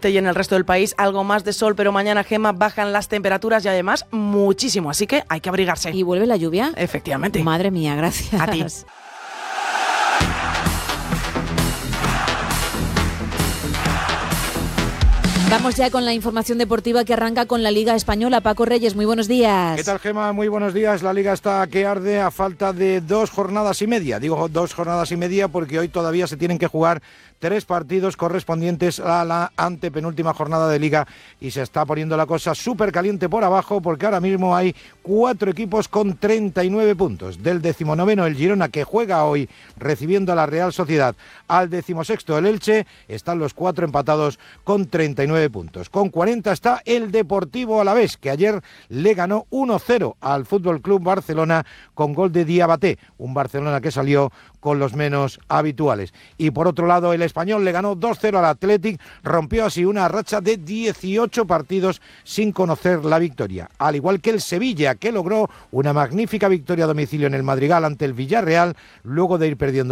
norte y en el resto del país algo más de sol, pero mañana, Gema, bajan las temperaturas y además muchísimo, así que hay que abrigarse. ¿Y vuelve la lluvia? Efectivamente. Madre mía, gracias. A ti. Vamos ya con la información deportiva que arranca con la Liga Española. Paco Reyes, muy buenos días. ¿Qué tal, Gema? Muy buenos días. La Liga está que arde a falta de 2 jornadas y media. Digo 2 jornadas y media porque hoy todavía se tienen que jugar 3 partidos correspondientes a la antepenúltima jornada de Liga y se está poniendo la cosa súper caliente por abajo porque ahora mismo hay 4 equipos con 39 puntos. Del 19º el Girona, que juega hoy recibiendo a la Real Sociedad, al 16º el Elche, están los 4 empatados con 39 puntos. Con 40 está el Deportivo Alavés, que ayer le ganó 1-0 al Fútbol Club Barcelona con gol de Diabaté, un Barcelona que salió con los menos habituales. Y por otro lado, el Español le ganó 2-0 al Athletic, rompió así una racha de 18 partidos sin conocer la victoria. Al igual que el Sevilla, que logró una magnífica victoria a domicilio en el Madrigal ante el Villarreal, luego de ir perdiendo